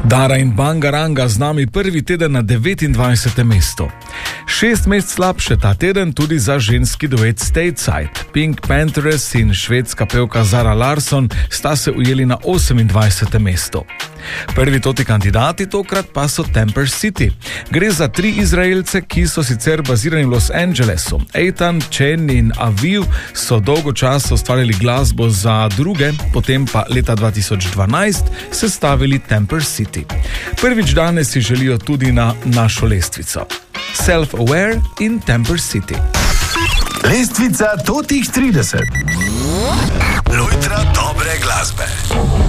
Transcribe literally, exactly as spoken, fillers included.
Dara in Bangaranga z nami prvi teden na devetindvajsetem mestu. Šest mest slabše ta teden tudi za ženski duet Stateside. Pink Panthers in švedska pevka Zara Larsson sta se ujeli na osemindvajsetem mestu. Prvi toti kandidati tokrat pa so Temper City. Gre za tri Izraelce, ki so sicer bazirani v Los Angelesu. Eitan, Chen in Aviv so dolgo časa ustvarjali glasbo za druge, potem pa leta dva tisoč dvanajst sestavili Temper City. Prvič danes si želijo tudi na našo lestvico. Self-Aware in Temper City. Lestvica totih trideset. Lojtra dobre glasbe.